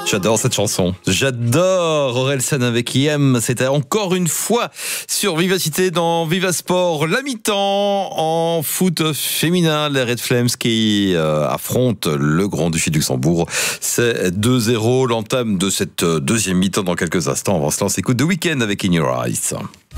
J'adore cette chanson. J'adore Orelsan avec IM. C'était encore une fois sur Vivacité dans Viva Sport. La mi-temps en foot féminin. Les Red Flames qui affrontent le Grand-Duché de Luxembourg. C'est 2-0. L'entame de cette deuxième mi-temps dans quelques instants. Avant cela, on s'écoute The Weeknd avec In Your Eyes.